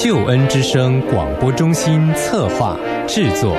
救恩之声广播中心策划制作。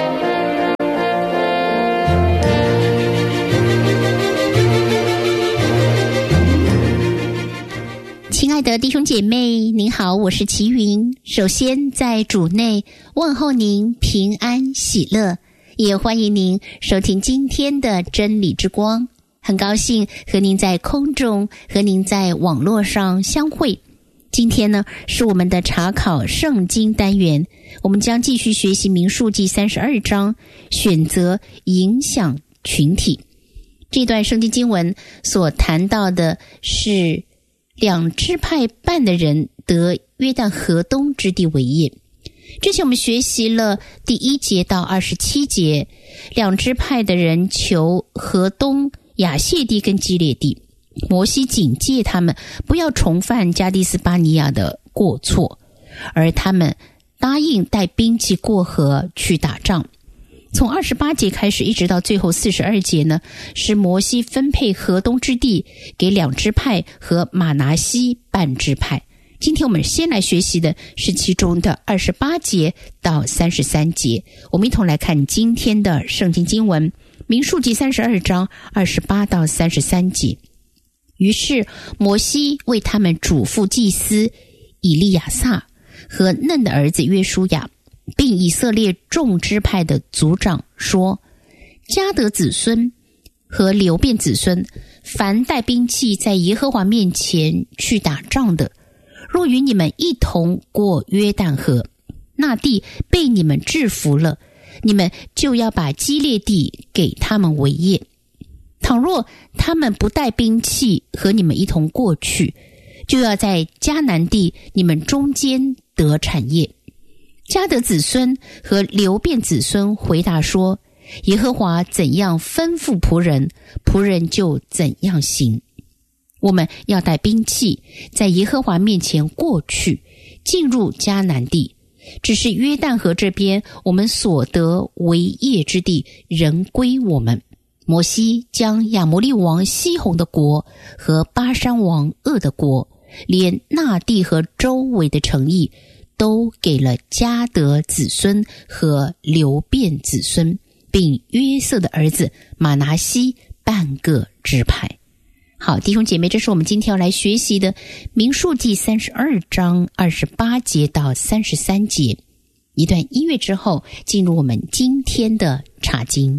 亲爱的弟兄姐妹，您好，我是齐云。首先在主内问候您平安喜乐，也欢迎您收听今天的真理之光。很高兴和您在空中和您在网络上相会。今天呢是我们的查考圣经单元，我们将继续学习民数记32章，选择影响群体。这段圣经经文所谈到的是两支派半的人得约旦河东之地为业。之前我们学习了第1节到27节，两支派的人求河东亚谢地跟基列地，摩西警戒他们不要重犯加迪斯巴尼亚的过错，而他们答应带兵器过河去打仗。从28节开始一直到最后42节呢，是摩西分配河东之地给两支派和马拿西半支派。今天我们先来学习的是其中的28节到33节，我们一同来看今天的圣经经文，民数记32章28到33节。于是摩西为他们嘱咐祭司以利亚撒和嫩的儿子约书亚，并以色列众支派的族长说，迦得子孙和流便子孙，凡带兵器在耶和华面前去打仗的，若与你们一同过约旦河，那地被你们制服了，你们就要把基列地给他们为业。倘若他们不带兵器和你们一同过去，就要在迦南地你们中间得产业。迦得子孙和流便子孙回答说，耶和华怎样吩咐仆人，仆人就怎样行。我们要带兵器在耶和华面前过去，进入迦南地，只是约旦河这边我们所得为业之地仍归我们。摩西将亚摩利王西宏的国和巴珊王噩的国，连那地和周围的城邑，都给了迦得子孙和流便子孙，并约瑟的儿子马拿西半个支派。好，弟兄姐妹，这是我们今天要来学习的民数记32章28节到33节。一段音乐之后，进入我们今天的查经。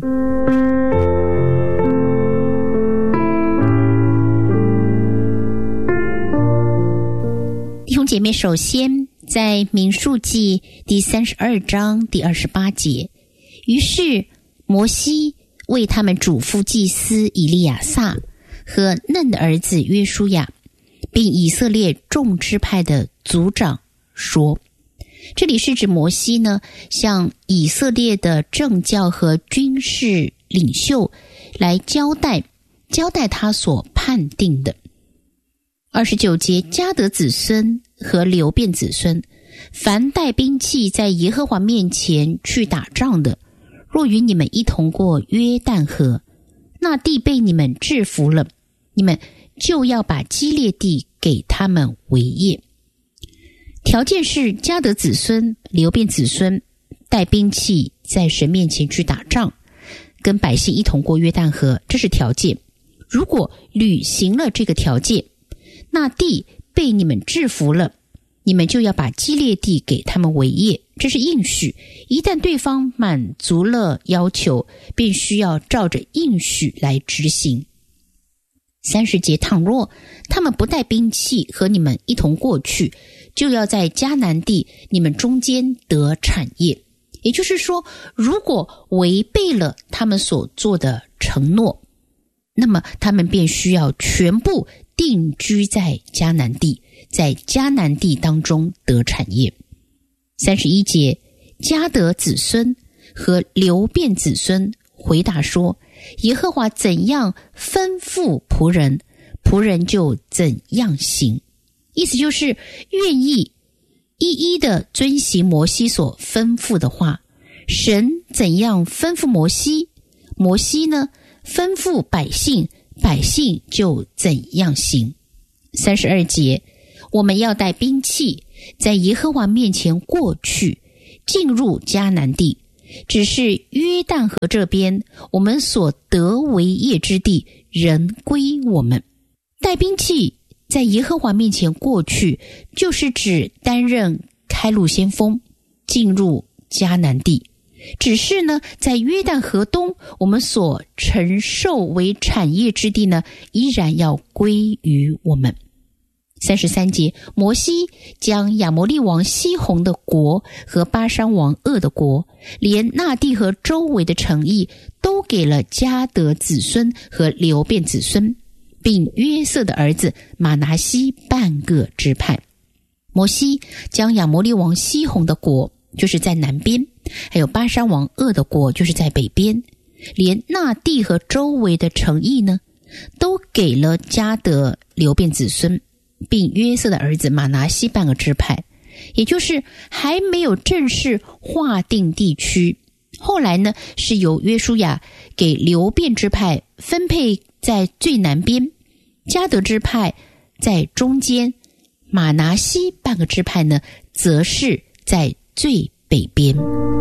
弟兄姐妹，首先在民数记第32章第28节，于是摩西为他们嘱咐祭司以利亚撒和嫩的儿子约书亚，并以色列众支派的族长说，这里是指摩西呢向以色列的政教和军事领袖来交代他所判定的。29节，迦得子孙和流便子孙，凡带兵器在耶和华面前去打仗的，若与你们一同过约旦河，那地被你们制服了，你们就要把基列地给他们为业。条件是迦得子孙、流便子孙带兵器在神面前去打仗，跟百姓一同过约旦河，这是条件。如果履行了这个条件，那地被你们制服了，你们就要把基列地给他们为业，这是应许。一旦对方满足了要求，便需要照着应许来执行。30节，倘若他们不带兵器和你们一同过去，就要在迦南地你们中间得产业。也就是说，如果违背了他们所做的承诺，那么他们便需要全部定居在迦南地，在迦南地当中得产业。31节，迦得子孙和流便子孙回答说，耶和华怎样吩咐仆人，仆人就怎样行。意思就是愿意一一的遵行摩西所吩咐的话。神怎样吩咐摩西，摩西呢吩咐百姓，百姓就怎样行。32节，我们要带兵器在耶和华面前过去，进入迦南地，只是约旦河这边我们所得为业之地仍归我们。带兵器在耶和华面前过去，就是指担任开路先锋，进入迦南地。只是呢，在约旦河东我们所承受为产业之地呢，依然要归于我们。33节，摩西将亚摩利王西宏的国和巴珊王噩的国，连那地和周围的城邑，都给了迦得子孙和流便子孙，并约瑟的儿子马拿西半个支派。摩西将亚摩利王西宏的国，就是在南边，还有巴珊王噩的国，就是在北边，连那地和周围的城邑呢，都给了迦得流便子孙，并约瑟的儿子马拿西半个支派，也就是还没有正式划定地区。后来呢，是由约书亚给流便支派分配在最南边，迦得支派在中间，马拿西半个支派呢，则是在最北边。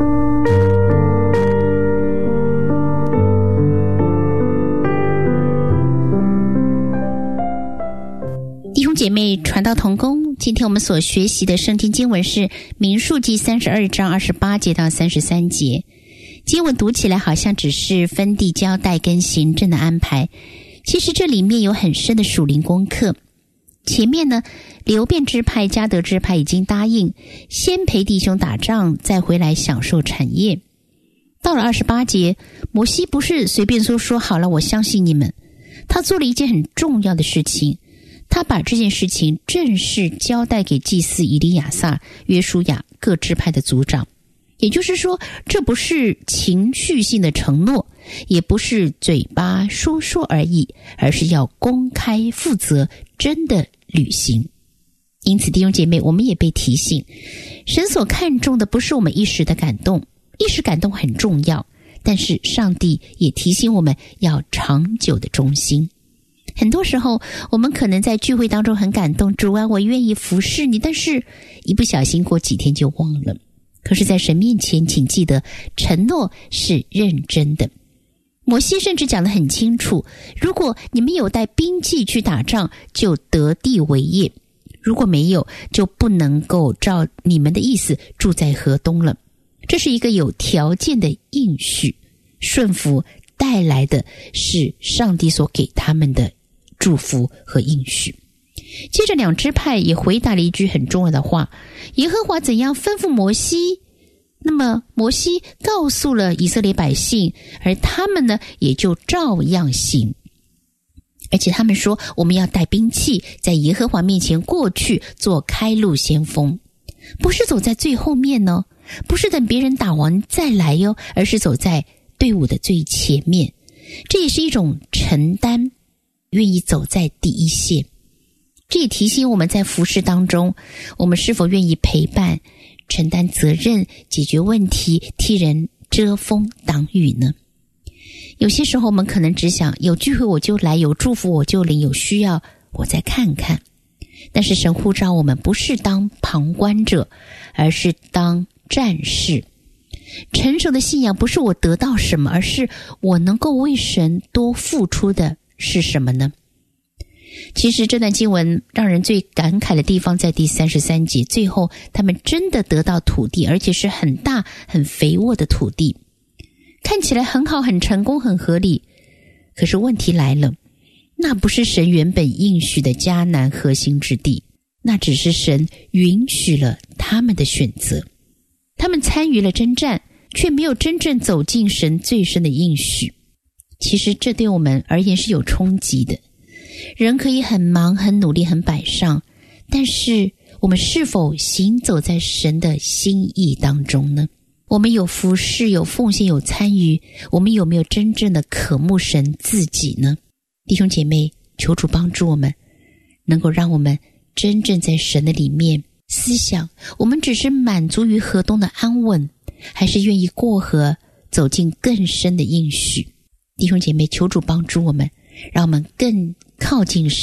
弟兄姐妹，传道同工，今天我们所学习的圣经经文是民数记32章28节到33节。经文读起来好像只是分地交代跟行政的安排，其实这里面有很深的属灵功课。前面呢，流便支派、迦得支派已经答应先陪弟兄打仗，再回来享受产业。到了28节，摩西不是随便说好了我相信你们，他做了一件很重要的事情，他把这件事情正式交代给祭司以利亚撒、约书亚各支派的族长。也就是说，这不是情绪性的承诺，也不是嘴巴说说而已，而是要公开负责，真的履行。因此弟兄姐妹，我们也被提醒，神所看重的不是我们一时的感动，一时感动很重要，但是上帝也提醒我们要长久的忠心。很多时候我们可能在聚会当中很感动，主啊，我愿意服侍你，但是一不小心过几天就忘了。可是在神面前，请记得承诺是认真的。摩西甚至讲得很清楚，如果你们有带兵器去打仗，就得地为业，如果没有，就不能够照你们的意思住在河东了。这是一个有条件的应许，顺服带来的是上帝所给他们的祝福和应许。接着两支派也回答了一句很重要的话，耶和华怎样吩咐摩西，那么摩西告诉了以色列百姓，而他们呢也就照样行。而且他们说，我们要带兵器在耶和华面前过去，做开路先锋，不是走在最后面呢，不是等别人打完再来哟，而是走在队伍的最前面。这也是一种承担，愿意走在第一线。这也提醒我们在服事当中，我们是否愿意陪伴、承担责任、解决问题、替人遮风挡雨呢？有些时候我们可能只想有聚会我就来，有祝福我就领，有需要我再看看。但是神呼召我们不是当旁观者，而是当战士。成熟的信仰不是我得到什么，而是我能够为神多付出的是什么呢？其实这段经文让人最感慨的地方在第33节，最后他们真的得到土地，而且是很大很肥沃的土地，看起来很好，很成功，很合理。可是问题来了，那不是神原本应许的迦南核心之地，那只是神允许了他们的选择。他们参与了征战，却没有真正走进神最深的应许。其实这对我们而言是有冲击的。人可以很忙、很努力、很摆上，但是我们是否行走在神的心意当中呢？我们有服侍、有奉献、有参与，我们有没有真正的渴慕神自己呢？弟兄姐妹，求主帮助我们，能够让我们真正在神的里面思想，我们只是满足于河东的安稳，还是愿意过河走进更深的应许？弟兄姐妹，求主帮助我们，让我们更靠近神，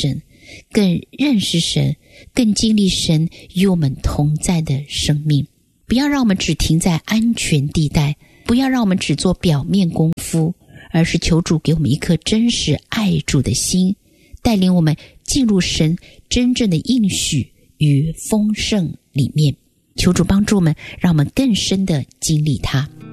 更认识神，更经历神与我们同在的生命。不要让我们只停在安全地带，不要让我们只做表面功夫，而是求主给我们一颗真实爱主的心，带领我们进入神真正的应许与丰盛里面。求主帮助我们，让我们更深的经历他。